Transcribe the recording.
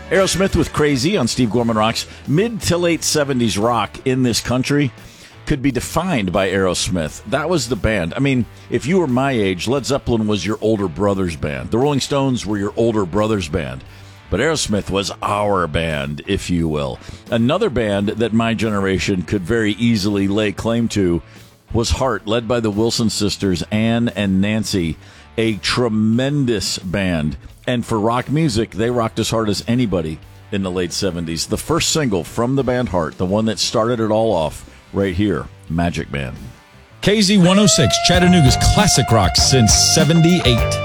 Aerosmith with Crazy on Steve Gorman Rocks. Mid to late 70s rock in this country could be defined by Aerosmith. That was the band. I mean, if you were my age, Led Zeppelin was your older brother's band. The Rolling Stones were your older brother's band. But Aerosmith was our band, if you will. Another band that my generation could very easily lay claim to was Heart, led by the Wilson sisters, Ann and Nancy. A tremendous band. And for rock music, they rocked as hard as anybody in the late 70s. The first single from the band Heart, the one that started it all off, right here, Magic Man. KZ106, Chattanooga's classic rock since 78.